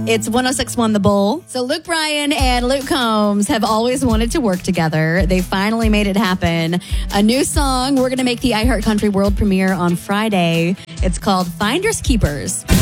It's 106.1 The Bull. So Luke Bryan and Luke Combs have always wanted to work together. They finally made it happen. A new song. We're going to make the iHeart Country world premiere on Friday. It's called Finders Keepers.